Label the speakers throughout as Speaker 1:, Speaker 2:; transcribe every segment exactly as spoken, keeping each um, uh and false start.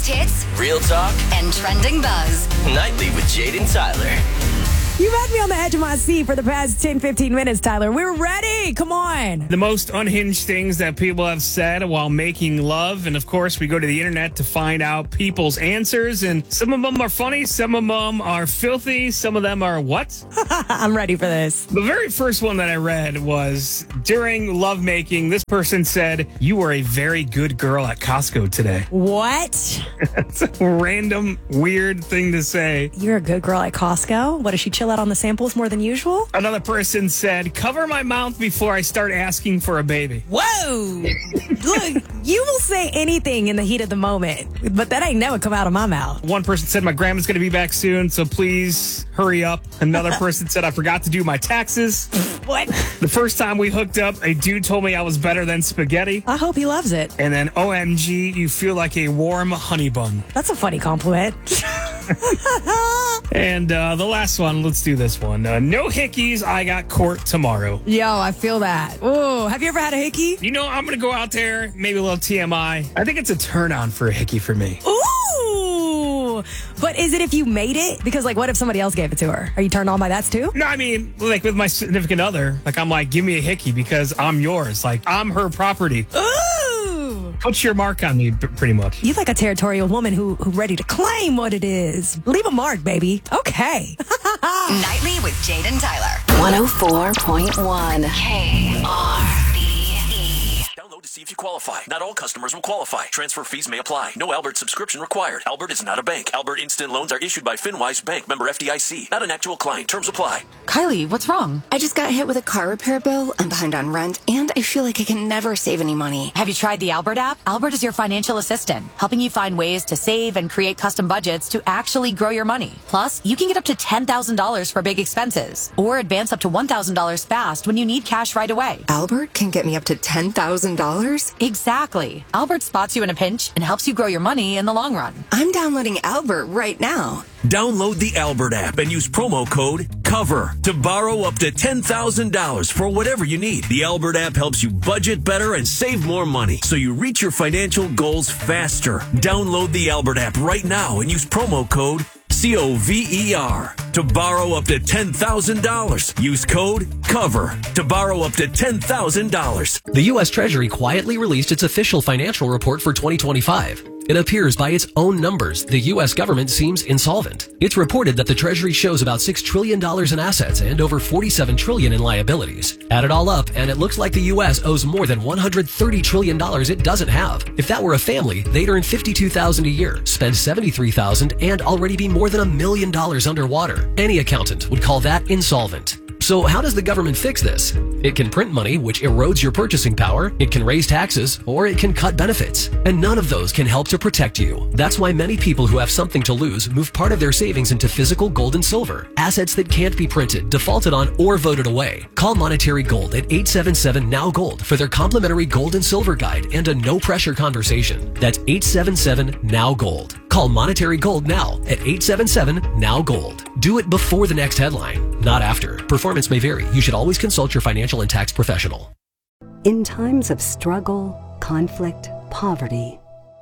Speaker 1: Biggest hits,
Speaker 2: real talk,
Speaker 1: and trending buzz.
Speaker 2: Nightly with Jade and Tyler.
Speaker 3: You've had me on the edge of my seat for the past ten, fifteen minutes, Tyler. We're ready. Come on.
Speaker 4: The most unhinged things that people have said while making love. And, of course, we go to the internet to find out people's answers. And some of them are funny. Some of them are filthy. Some of them are what?
Speaker 3: I'm ready for this.
Speaker 4: The very first one that I read was during lovemaking, this person said, "You were a very good girl at Costco today."
Speaker 3: What?
Speaker 4: That's a random, weird thing to say.
Speaker 3: You're a good girl at Costco? What, does she chill out on the samples more than usual?
Speaker 4: Another person said, "Cover my mouth before I start asking for a baby."
Speaker 3: Whoa! Look, you will say anything in the heat of the moment, but that ain't never come out of my mouth.
Speaker 4: One person said, "My grandma's going to be back soon, so please hurry up." Another person said, "I forgot to do my taxes."
Speaker 3: What?
Speaker 4: The first time we hooked up, a dude told me I was better than spaghetti.
Speaker 3: I hope he loves it.
Speaker 4: And then, O M G, you feel like a warm honey bun.
Speaker 3: That's a funny compliment.
Speaker 4: And uh, the last one, let's do this one. Uh, no hickeys, I got court tomorrow.
Speaker 3: Yo, I feel that. Ooh, have you ever had a hickey?
Speaker 4: You know, I'm going to go out there, maybe a little T M I. I think it's a turn on for a hickey for me.
Speaker 3: Ooh! But is it if you made it? Because, like, what if somebody else gave it to her? Are you turned on by that, too?
Speaker 4: No, I mean, like, with my significant other, like, I'm like, give me a hickey because I'm yours. Like, I'm her property.
Speaker 3: Ooh!
Speaker 4: Put your mark on me, b- pretty much.
Speaker 3: You like a territorial woman who who ready to claim what it is. Leave a mark, baby. Okay.
Speaker 1: Nightly with Jade and Tyler. one oh four point one K R B E.
Speaker 2: Download to see if you qualify. Not all customers will qualify. Transfer fees may apply. No Albert subscription required. Albert is not a bank. Albert Instant Loans are issued by FinWise Bank, member F D I C. Not an actual client. Terms apply.
Speaker 5: Kylie, what's wrong?
Speaker 6: I just got hit with a car repair bill. I'm behind on rent, and I feel like I can never save any money.
Speaker 5: Have you tried the Albert app? Albert is your financial assistant, helping you find ways to save and create custom budgets to actually grow your money. Plus, you can get up to ten thousand dollars for big expenses, or advance up to one thousand dollars fast when you need cash right away.
Speaker 6: Albert can get me up to ten thousand dollars?
Speaker 5: Exactly. Albert spots you in a pinch and helps you grow your money in the long run.
Speaker 6: I'm downloading Albert right now.
Speaker 7: Download the Albert app and use promo code COVER to borrow up to ten thousand dollars for whatever you need. The Albert app helps you budget better and save more money so you reach your financial goals faster. Download the Albert app right now and use promo code C O V E R to borrow up to ten thousand dollars. Use code COVER to borrow up to ten thousand dollars.
Speaker 8: The U S Treasury quietly released its official financial report for twenty twenty-five. It appears by its own numbers, the U S government seems insolvent. It's reported that the Treasury shows about six trillion dollars in assets and over forty-seven trillion dollars in liabilities. Add it all up, and it looks like the U S owes more than one hundred thirty trillion dollars it doesn't have. If that were a family, they'd earn fifty-two thousand dollars a year, spend seventy-three thousand dollars, and already be more than a million dollars underwater. Any accountant would call that insolvent. So how does the government fix this? It can print money, which erodes your purchasing power, it can raise taxes, or it can cut benefits. And none of those can help to protect you. That's why many people who have something to lose move part of their savings into physical gold and silver, assets that can't be printed, defaulted on, or voted away. Call Monetary Gold at eight seven seven N O W Gold for their complimentary gold and silver guide and a no-pressure conversation. That's eight seven seven N O W Gold. Call Monetary Gold now at eight seven seven N O W Gold. Do it before the next headline, not after. Performance may vary. You should always consult your financial and tax professional.
Speaker 9: In times of struggle, conflict, poverty,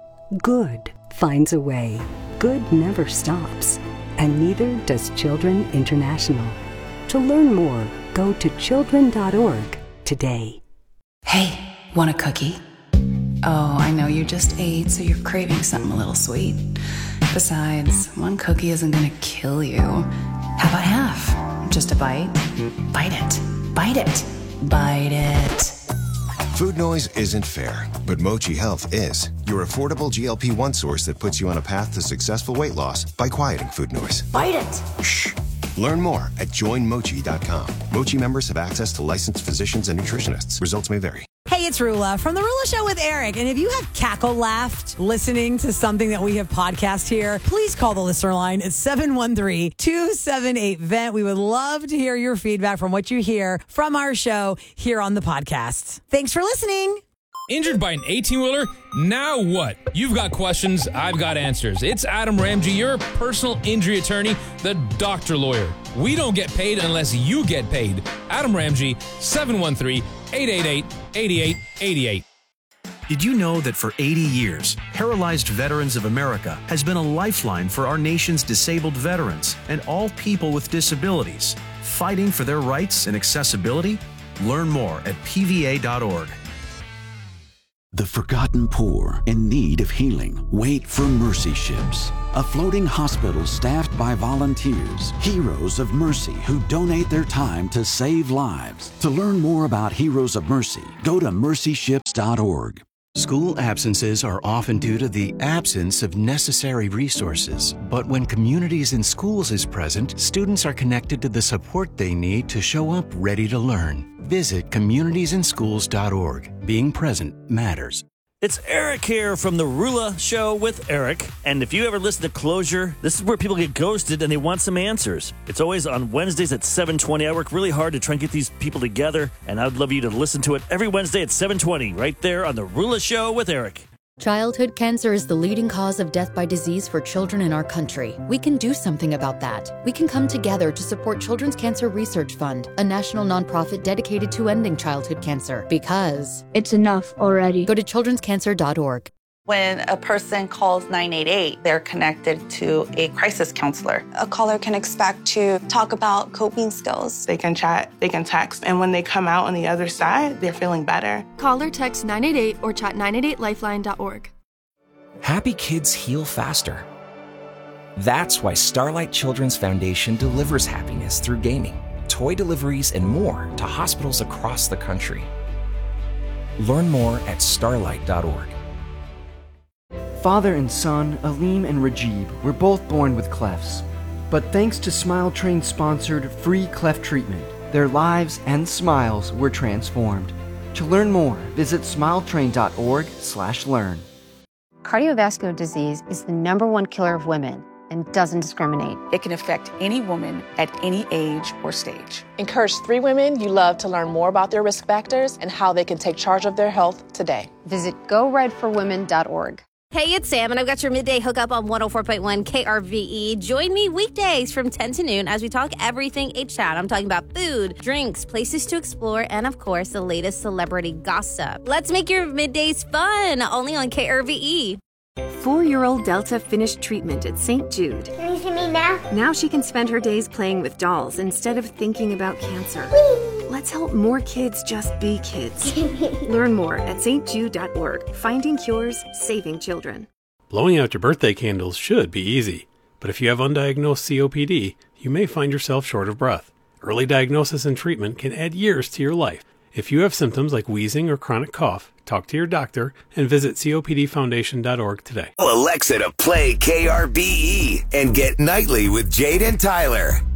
Speaker 9: good finds a way. Good never stops, and neither does Children International. To learn more, go to children dot org today.
Speaker 10: Hey, want a cookie? Oh, I know you just ate, so you're craving something a little sweet. Besides, one cookie isn't gonna kill you. How about half? Just a bite? Bite it. Bite it. Bite it.
Speaker 11: Food noise isn't fair, but Mochi Health is. Your affordable G L P one source that puts you on a path to successful weight loss by quieting food noise.
Speaker 10: Bite it.
Speaker 11: Shh. Learn more at join mochi dot com. Mochi members have access to licensed physicians and nutritionists. Results may vary.
Speaker 3: Hey, it's Rula from The Rula Show with Eric. And if you have cackle laughed listening to something that we have podcast here, please call the listener line at seven one three, two seven eight, V E N T. We would love to hear your feedback from what you hear from our show here on the podcast. Thanks for listening.
Speaker 12: Injured by an eighteen-wheeler? Now what? You've got questions, I've got answers. It's Adam Ramsey, your personal injury attorney, the doctor lawyer. We don't get paid unless you get paid. Adam Ramsey, seven one three, eight eight eight, eight eight eight eight.
Speaker 13: Did you know that for eighty years, Paralyzed Veterans of America has been a lifeline for our nation's disabled veterans and all people with disabilities, fighting for their rights and accessibility? Learn more at P V A dot org.
Speaker 14: The forgotten poor in need of healing wait for Mercy Ships, a floating hospital staffed by volunteers, heroes of mercy who donate their time to save lives. To learn more about Heroes of Mercy, go to mercy ships dot org.
Speaker 15: School absences are often due to the absence of necessary resources. But when Communities in Schools is present, students are connected to the support they need to show up ready to learn. Visit communities in schools dot org. Being present matters.
Speaker 16: It's Eric here from The Rula Show with Eric. And if you ever listen to Closure, this is where people get ghosted and they want some answers. It's always on Wednesdays at seven twenty. I work really hard to try and get these people together, and I'd love you to listen to it every Wednesday at seven twenty, right there on The Rula Show with Eric.
Speaker 17: Childhood cancer is the leading cause of death by disease for children in our country. We can do something about that. We can come together to support Children's Cancer Research Fund, a national nonprofit dedicated to ending childhood cancer. Because it's enough already. Go to children's cancer dot org.
Speaker 18: When a person calls nine eight eight, they're connected to a crisis counselor.
Speaker 19: A caller can expect to talk about coping skills.
Speaker 20: They can chat, they can text, and when they come out on the other side, they're feeling better.
Speaker 21: Call or text nine eight eight or chat nine eight eight lifeline dot org.
Speaker 22: Happy kids heal faster. That's why Starlight Children's Foundation delivers happiness through gaming, toy deliveries, and more to hospitals across the country. Learn more at starlight dot org.
Speaker 23: Father and son, Aleem and Rajib, were both born with clefts. But thanks to Smile Train-sponsored free cleft treatment, their lives and smiles were transformed. To learn more, visit smile train dot org slash learn.
Speaker 24: Cardiovascular disease is the number one killer of women and doesn't discriminate.
Speaker 25: It can affect any woman at any age or stage.
Speaker 26: Encourage three women you love to learn more about their risk factors and how they can take charge of their health today.
Speaker 24: Visit go ride for women dot org.
Speaker 27: Hey, it's Sam, and I've got your midday hookup on one oh four point one K R V E. Join me weekdays from ten to noon as we talk everything H-Town. I'm talking about food, drinks, places to explore, and, of course, the latest celebrity gossip. Let's make your middays fun, only on K R V E.
Speaker 28: Four-year-old Delta finished treatment at Saint Jude.
Speaker 29: Can you see me now?
Speaker 28: Now she can spend her days playing with dolls instead of thinking about cancer.
Speaker 29: Whee!
Speaker 28: Let's help more kids just be kids. Learn more at s t jude dot org. Finding cures, saving children.
Speaker 30: Blowing out your birthday candles should be easy, but if you have undiagnosed C O P D, you may find yourself short of breath. Early diagnosis and treatment can add years to your life. If you have symptoms like wheezing or chronic cough, talk to your doctor and visit C O P D foundation dot org today.
Speaker 31: Tell Alexa to play K R B E and get Nightly with Jade and Tyler.